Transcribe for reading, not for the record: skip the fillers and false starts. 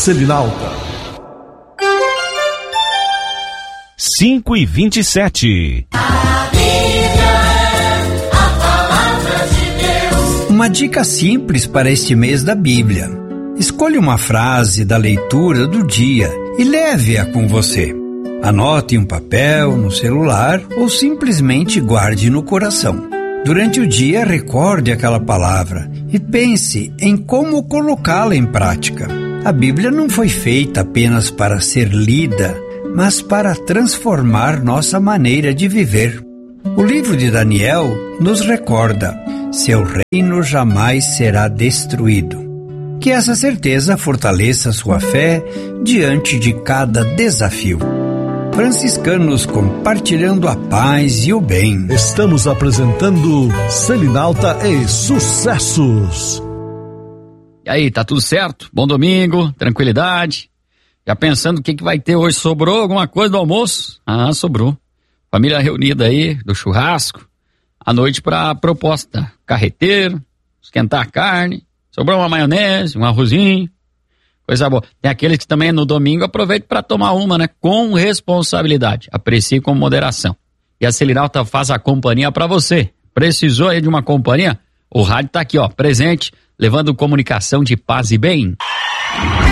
Selinalta. 5:27. Uma dica simples para este mês da Bíblia. Escolha uma frase da leitura do dia e leve-a com você. Anote em um papel, no celular ou simplesmente guarde no coração. Durante o dia, recorde aquela palavra e pense em como colocá-la em prática. A Bíblia não foi feita apenas para ser lida, mas para transformar nossa maneira de viver. O livro de Daniel nos recorda: seu reino jamais será destruído. Que essa certeza fortaleça sua fé diante de cada desafio. Franciscanos compartilhando a paz e o bem. Estamos apresentando Selinalta e Sucessos. E aí, tá tudo certo? Bom domingo, tranquilidade. Já pensando o que vai ter hoje? Sobrou alguma coisa do almoço? Ah, sobrou. Família reunida aí, do churrasco. À noite pra proposta. Carreteiro, esquentar a carne. Sobrou uma maionese, um arrozinho. Coisa boa. Tem aqueles que também no domingo aproveitam para tomar uma, né? Com responsabilidade. Aprecie com moderação. E a Selinalta faz a companhia para você. Precisou aí de uma companhia? O rádio tá aqui, ó, presente, levando comunicação de paz e bem.